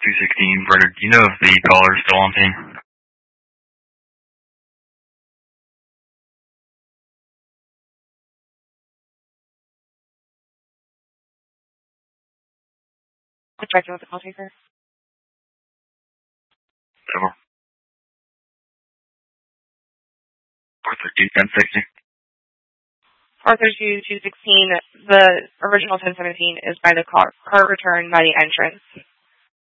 216, Bernard. Do you know if the caller is still on scene? I'll check in with the call taker. Over. 432, 1060. 432, 216, the original 1017 is by the car return by the entrance.